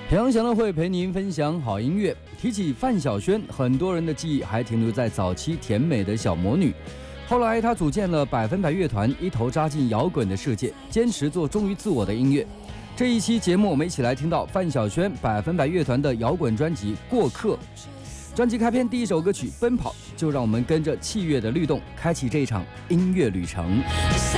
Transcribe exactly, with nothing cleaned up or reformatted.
平阳祥乐会陪您分享好音乐。提起范晓萱，很多人的记忆还停留在早期甜美的小魔女。后来，她组建了百分百乐团，一头扎进摇滚的世界，坚持做忠于自我的音乐。这一期节目，我们一起来听到范晓萱百分百乐团的摇滚专辑《过客》。专辑开篇第一首歌曲《奔跑》，就让我们跟着器乐的律动，开启这一场音乐旅程。